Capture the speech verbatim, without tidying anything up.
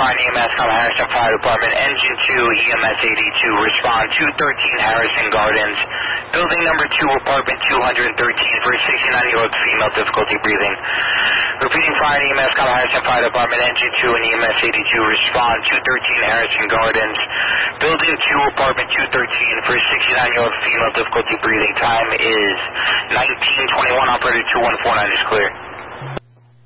Fire and E M S, call Harrison Fire Department, engine two, E M S eighty-two, respond two thirteen Harrison Gardens, building number two, apartment two thirteen, for a sixty-nine-year-old female, difficulty breathing. Repeating, Fire and E M S, call Harrison Fire Department, engine two and E M S eighty-two, respond two thirteen Harrison Gardens, building two, apartment two thirteen, for a sixty-nine-year-old female, difficulty breathing. Time is nineteen twenty-one, operator two one four nine is clear.